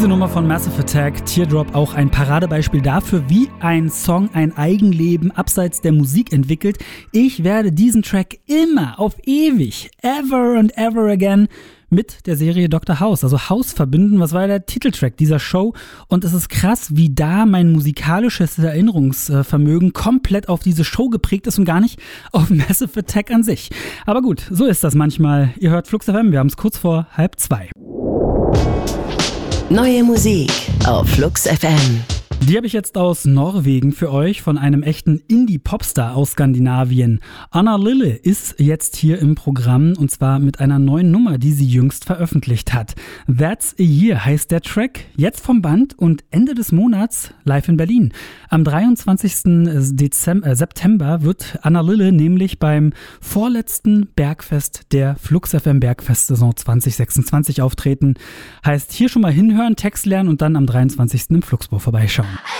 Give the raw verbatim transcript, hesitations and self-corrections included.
Diese Nummer von Massive Attack, Teardrop, auch ein Paradebeispiel dafür, wie ein Song ein Eigenleben abseits der Musik entwickelt. Ich werde diesen Track immer auf ewig, ever and ever again, mit der Serie Doktor House, also House verbinden. Was war der Titeltrack dieser Show? Und es ist krass, wie da mein musikalisches Erinnerungsvermögen komplett auf diese Show geprägt ist und gar nicht auf Massive Attack an sich. Aber gut, so ist das manchmal. Ihr hört Flux F M, wir haben es kurz vor halb zwei. Neue Musik auf Flux F M. Die habe ich jetzt aus Norwegen für euch, von einem echten Indie-Popstar aus Skandinavien. Anna Lille ist jetzt hier im Programm, und zwar mit einer neuen Nummer, die sie jüngst veröffentlicht hat. That's a Year heißt der Track, jetzt vom Band und Ende des Monats live in Berlin. Am dreiundzwanzigsten Dezember, äh, September wird Anna Lille nämlich beim vorletzten Bergfest der Flux F M Bergfest-Saison zwanzig sechsundzwanzig auftreten. Heißt, hier schon mal hinhören, Text lernen und dann am dreiundzwanzigsten im Fluxburg vorbeischauen.